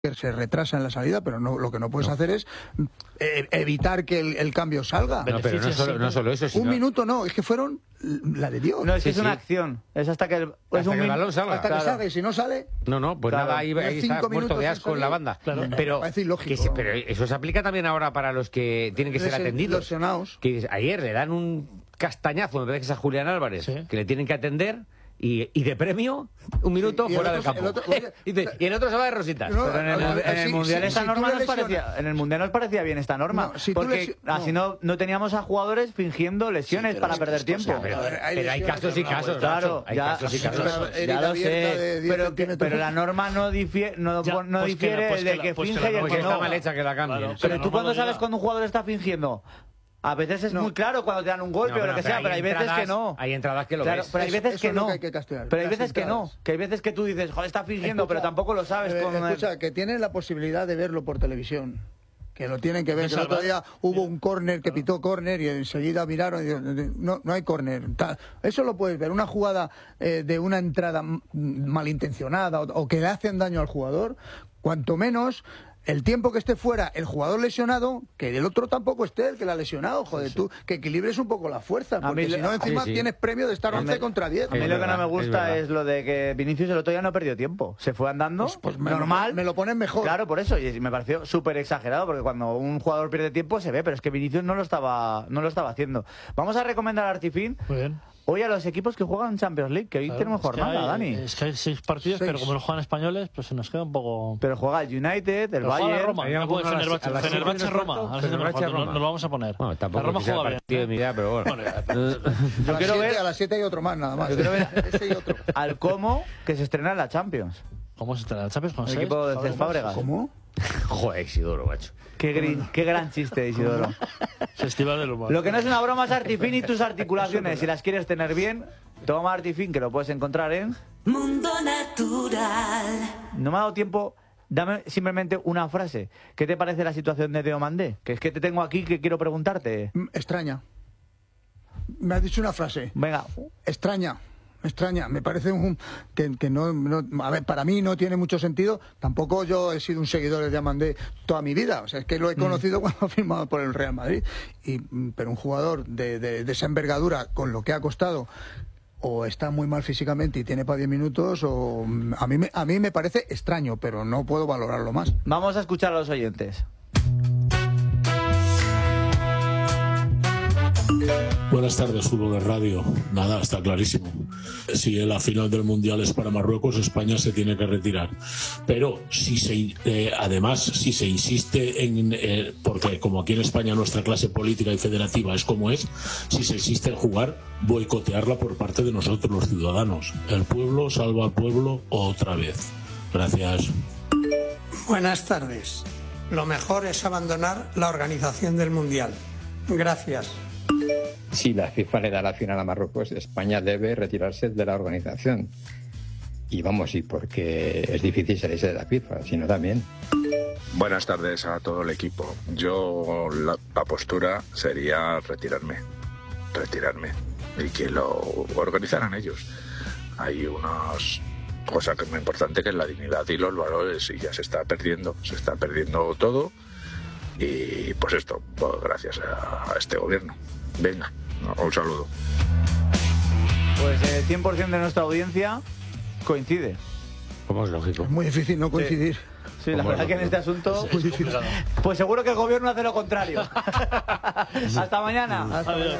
que se retrasa en la salida, pero no, lo que no puedes hacer es evitar que el cambio salga. No, pero no solo eso, sino... Un minuto no, es que fueron la de Dios. No, es que es una acción. Es hasta que el balón salga. Hasta que salga, y si no sale... No, pues nada, ahí está muerto de asco en la banda. Claro. Pero, parece ilógico. pero eso se aplica también ahora para los que tienen que ser atendidos. Lesionados. Que ayer le dan un castañazo, me parece que es a Julián Álvarez, que le tienen que atender... Y de premio, un minuto fuera del campo. Y el otro se va de rositas. Pero en el Mundial esta norma nos parecía... En el Mundial nos parecía bien esta norma. Porque así no teníamos a jugadores fingiendo lesiones para perder tiempo. Pero hay casos y casos. Claro, hay casos y casos. Ya lo sé. Pero la norma no difiere de que finge y el que no. Está mal hecha que la cambien. Pero tú cuando sabes cuando un jugador está fingiendo... A veces es muy claro cuando te dan un golpe o lo que sea, pero hay veces que no. Hay entradas que lo ves. Pero hay veces que no. Pero hay veces que no. Que hay veces que tú dices, joder, está fingiendo, pero tampoco lo sabes. Escucha, que tienen la posibilidad de verlo por televisión. Que lo tienen que ver. Que el otro día hubo un córner que pitó córner y enseguida miraron y dijeron, no hay córner. Eso lo puedes ver. Una jugada de una entrada malintencionada o que le hacen daño al jugador, cuanto menos... El tiempo que esté fuera el jugador lesionado, que el otro tampoco esté, el que la ha lesionado, joder, tú, que equilibres un poco la fuerza, porque si no encima tienes premio de estar 11 contra 10. A mí lo que no me gusta es lo de que Vinicius el otro día no perdió tiempo, se fue andando, pues normal. Me lo ponen mejor. Claro, por eso, y me pareció súper exagerado, porque cuando un jugador pierde tiempo se ve, pero es que Vinicius no lo estaba haciendo. Vamos a recomendar a Artifin. Muy bien. Hoy a los equipos que juegan Champions League, que hoy tenemos jornada, Dani. Es que hay 6 partidos, pero como no juegan españoles, pues se nos queda un poco... Pero juega el United, el Bayern... Roma, Fenerbahce Roma, nos lo vamos a poner. Bueno, tampoco Roma juega bien. De mi idea, pero bueno. Yo quiero ver... A las 7 hay otro más, nada más. Yo quiero ver ese y otro. Al Como, que se estrena en la Champions. ¿Cómo se estrena la Champions? ¿Con el equipo de Cés Fábregas? ¿Cómo? Joder, Isidoro, macho. Qué gran chiste, Isidoro. Festival del humor. Lo que no es una broma es Artifin y tus articulaciones. Si las quieres tener bien, toma Artifin, que lo puedes encontrar en... Mundo Natural. No me ha dado tiempo... Dame simplemente una frase. ¿Qué te parece la situación de Diomandé? Que es que te tengo aquí que quiero preguntarte. Extraña. Me has dicho una frase. Venga. Extraña. Me parece que no, a ver, para mí no tiene mucho sentido. Tampoco yo he sido un seguidor de Diamandé toda mi vida, o sea, es que lo he conocido cuando ha firmado por el Real Madrid, pero un jugador de esa envergadura, con lo que ha costado, o está muy mal físicamente y tiene para 10 minutos, o a mí me parece extraño, pero no puedo valorarlo más. Vamos a escuchar a los oyentes. Buenas tardes, Fútbol de Radio. Nada, está clarísimo. Si la final del Mundial es para Marruecos, España se tiene que retirar. Pero además, si se insiste en... porque como aquí en España nuestra clase política y federativa es como es, si se insiste en jugar, boicotearla por parte de nosotros, los ciudadanos. El pueblo salva al pueblo otra vez. Gracias. Buenas tardes. Lo mejor es abandonar la organización del Mundial. Gracias. Si la FIFA le da la final a Marruecos, España debe retirarse de la organización. Y vamos, y porque es difícil salirse de la FIFA, sino también. Buenas tardes a todo el equipo. Yo la postura sería retirarme. Y que lo organizaran ellos. Hay unas cosas que es muy importante, que es la dignidad y los valores, y ya se está perdiendo todo. Y pues esto, pues gracias a este gobierno. Venga, un saludo. Pues el 100% de nuestra audiencia coincide. Como es lógico. Es muy difícil no coincidir. Sí, la verdad que en este asunto... Es muy difícil. Pues seguro que el gobierno hace lo contrario. Hasta mañana. Adiós.